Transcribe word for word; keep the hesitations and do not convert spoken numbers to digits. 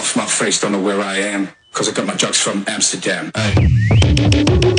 off, my face don't know where I am, cause I got my drugs from Amsterdam. Ay.